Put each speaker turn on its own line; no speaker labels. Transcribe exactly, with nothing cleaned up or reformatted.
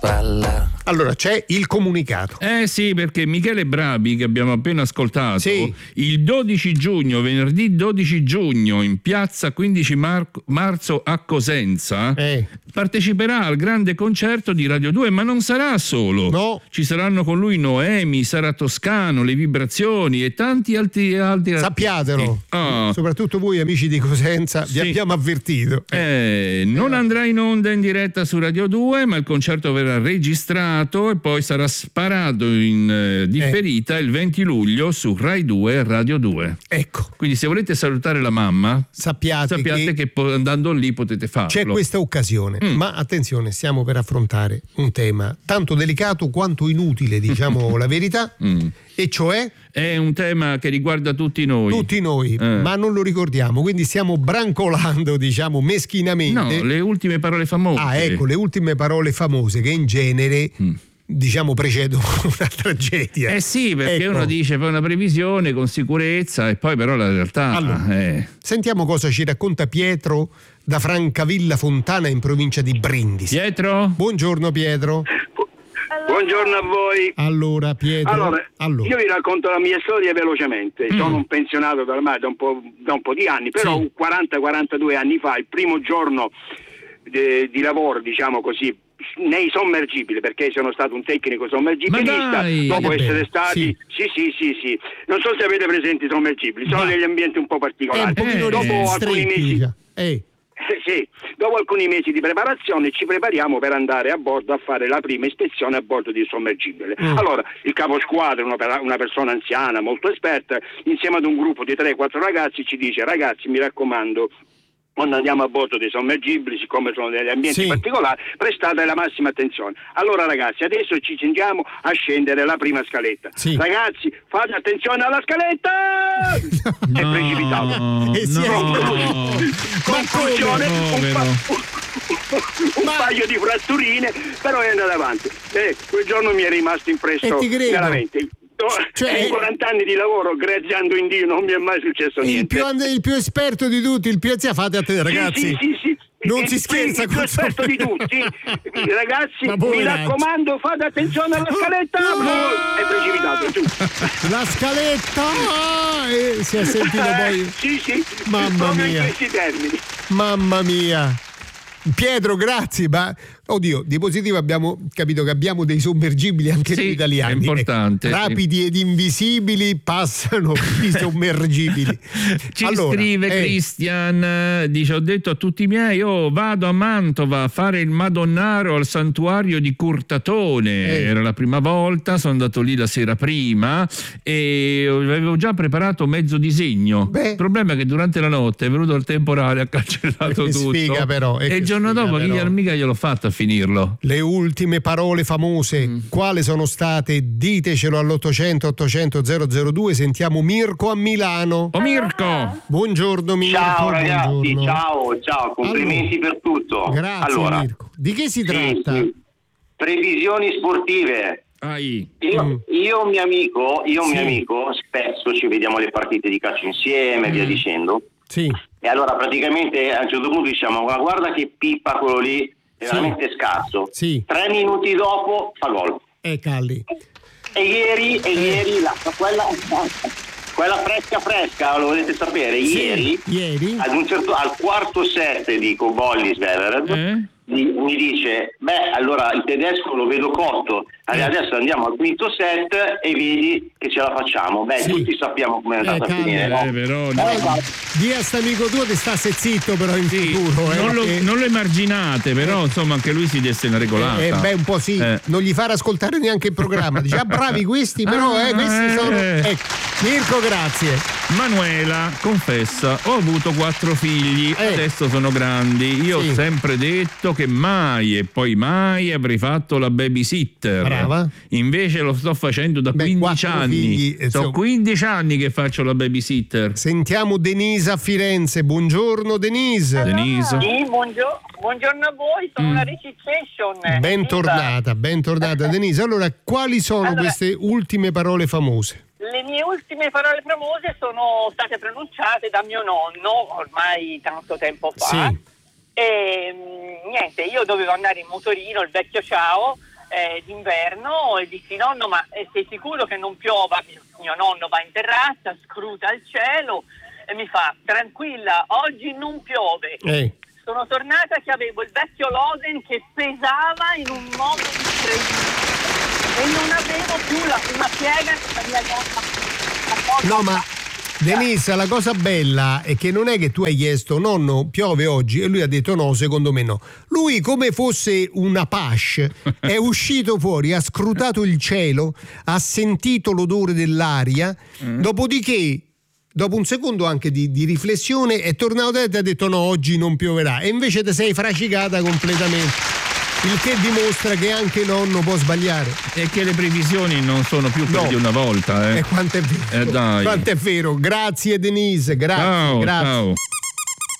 spalla.
Allora c'è il comunicato.
Eh sì, perché Michele Brabi, che abbiamo appena ascoltato,
sì.
il dodici giugno, venerdì dodici giugno, in piazza quindici mar- marzo a Cosenza,
eh.
parteciperà al grande concerto di Radio due, ma non sarà solo.
No.
Ci saranno con lui Noemi, Sara Toscano, Le Vibrazioni e tanti altri altri
Sappiatelo,
ah.
soprattutto voi amici di Cosenza,
sì.
vi abbiamo avvertito.
Eh, non andrà in onda in diretta su Radio due, ma il concerto verrà registrato e poi sarà sparato in eh, differita eh. il venti luglio su Rai due e Radio due.
Ecco.
Quindi se volete salutare la mamma,
sappiate,
sappiate che,
che
po- andando lì potete farlo.
C'è questa occasione, mm. ma attenzione, stiamo per affrontare un tema tanto delicato quanto inutile, diciamo la verità, mm. e cioè
è un tema che riguarda tutti noi.
Tutti noi, eh. ma non lo ricordiamo, quindi stiamo brancolando, diciamo, meschinamente.
No, le ultime parole famose.
Ah, ecco, le ultime parole famose che in genere mm. diciamo precedono una tragedia.
Eh sì, perché ecco. uno dice fa una previsione con sicurezza e poi però la realtà
allora,
è...
Sentiamo cosa ci racconta Pietro da Francavilla Fontana in provincia di Brindisi.
Pietro?
Buongiorno Pietro.
Buongiorno a voi.
Allora Pietro,
allora,
allora.
io vi racconto la mia storia velocemente. Mm. Sono un pensionato da ormai da un po', da un po' di anni, però sì. quaranta quarantadue anni fa, il primo giorno de, di lavoro, diciamo così, nei sommergibili, perché sono stato un tecnico sommergibilista, dopo essere stati sì. sì sì sì sì non so se avete presenti i sommergibili, sono degli ambienti un po' particolari.
Eh,
dopo
eh,
alcuni mesi
eh.
Sì, dopo alcuni mesi di preparazione ci prepariamo per andare a bordo a fare la prima ispezione a bordo di sommergibile. Mm. Allora, il capo squadra, una, una persona anziana, molto esperta, insieme ad un gruppo di tre quattro ragazzi ci dice: ragazzi, mi raccomando, quando andiamo a bordo dei sommergibili, siccome sono degli ambienti sì. particolari, prestate la massima attenzione. Allora ragazzi, adesso ci accingiamo a scendere la prima scaletta. Sì. Ragazzi, fate attenzione alla scaletta! No, è precipitato.
No,
e si
no,
è
no.
conclusione, un, pa- un
Ma...
paio di fratturine, però è andato avanti. Eh, quel giorno mi è rimasto impresso veramente. Cioè, in quaranta anni di lavoro, graziando in Dio, non mi è mai successo
il
niente.
Più, il più esperto di tutti, il più anziano, fate a te ragazzi.
Sì, sì, sì, sì.
Non
il,
si scherza
il,
con
il più esperto di tutti. Ragazzi, mi raccomando, fate attenzione alla scaletta. No! È precipitato giù.
La scaletta e si è sentito
eh,
poi.
Sì, sì.
Mamma mia.
In questi termini.
Mamma mia. Pietro, grazie, ma oddio, di positivo abbiamo capito che abbiamo dei sommergibili anche
sì,
noi italiani.
È importante.
Rapidi sì. ed invisibili passano i sommergibili.
Ci
allora,
scrive
eh.
Christian, dice: ho detto a tutti i miei, io vado a Mantova a fare il Madonnaro al santuario di Curtatone. Eh. Era la prima volta, sono andato lì la sera prima e avevo già preparato mezzo disegno. Beh. Il problema è che durante la notte è venuto il temporale, ha cancellato
che
tutto.
Sfiga, però,
e il giorno dopo chi mica gliel'ho fatta a finirlo.
Le ultime parole famose, mm. quali sono state? Ditecelo all'ottocento ottocento zero zero due. Sentiamo Mirko a Milano.
Oh Mirko!
Buongiorno Mirko.
Ciao ragazzi,
buongiorno.
ciao, ciao, complimenti allora, per tutto.
Grazie
allora,
Mirko. Di che si
sì,
tratta?
Sì. Previsioni sportive.
Ai.
Io,
mm.
io mio amico, io
sì.
mio amico, spesso ci vediamo le partite di calcio insieme, mm. via dicendo.
Sì.
E allora praticamente a un certo punto diciamo: guarda che pippa quello lì, è sì. veramente scarso.
Sì.
Tre minuti dopo fa gol.
Eh Calli.
E ieri, e
eh.
ieri la, quella, quella fresca fresca, lo volete sapere?
Sì.
Ieri,
ieri?
Ad un certo, al quarto set dico Bolli Zverev, eh? mi, mi dice: beh, allora il tedesco lo vedo cotto, adesso andiamo al quinto set e vedi che ce la facciamo. Beh, sì. tutti sappiamo come è andata
eh,
a finire, no?
Eh, però,
no. Eh, di a sta amico tuo che sta zitto però in sì, futuro.
Non,
eh,
lo,
che...
non lo emarginate, però insomma anche lui si desse una regolata.
Eh, eh, beh, un po' sì, eh. non gli far ascoltare neanche il programma. Dice: ah, bravi questi, però eh, questi
eh.
sono. Ecco. Mirko, grazie.
Manuela confessa: ho avuto quattro figli, eh. adesso sono grandi. Io sì. ho sempre detto che mai e poi mai avrei fatto la babysitter.
Brava.
Invece lo sto facendo da Beh, quindici anni. Figli, sono insomma. quindici anni che faccio la babysitter.
Sentiamo Denise a Firenze. Buongiorno Denise.
Denise.
Sì, buongiorno, buongiorno a voi, sono mm. la Reciclation.
Bentornata, bentornata Denise. Allora, quali sono allora, queste ultime parole famose?
Le mie ultime parole famose sono state pronunciate da mio nonno ormai tanto tempo fa.
Sì.
E niente, io dovevo andare in motorino, il vecchio ciao, eh, d'inverno e dissi nonno ma eh, sei sicuro che non piova? Mio nonno va in terrazza, scruta il cielo e mi fa tranquilla, oggi non piove.
Eh.
Sono tornata che avevo il vecchio Loden che pesava in un modo incredibile e non avevo più la, una piega che la mia nonna.
No, ma Denise, la cosa bella è che non è che tu hai chiesto nonno piove oggi e lui ha detto no, secondo me no. Lui, come fosse un Apache, è uscito fuori, ha scrutato il cielo, ha sentito l'odore dell'aria, mm. dopodiché dopo un secondo anche di, di riflessione è tornato e ti ha detto no, oggi non pioverà, e invece ti sei fracicata completamente, il che dimostra che anche nonno può sbagliare
e che le previsioni non sono più quelle
no.
di una volta, eh.
E quanto è vero,
eh, dai.
quanto è vero. Grazie Denise, grazie,
ciao,
grazie.
Ciao.